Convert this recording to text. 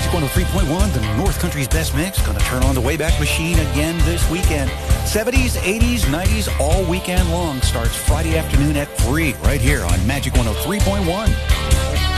Magic 103.1, the North Country's best mix. Going to turn on the Wayback Machine again this weekend. 70s, 80s, 90s, all weekend long. Starts Friday afternoon at 3 right here on Magic 103.1.